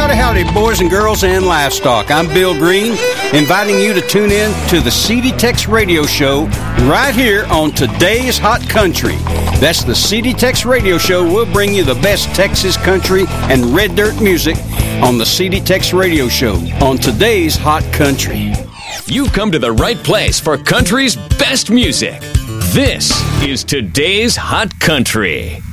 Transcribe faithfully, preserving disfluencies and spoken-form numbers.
Howdy, howdy, boys and girls and livestock. I'm Bill Green, inviting you to tune in to the C D Tex Radio Show right here on Today's Hot Country. That's the C D Tex Radio Show. We'll bring you the best Texas country and red dirt music on the C D Tex Radio Show on Today's Hot Country. You've come to the right place for country's best music. This is Today's Hot Country.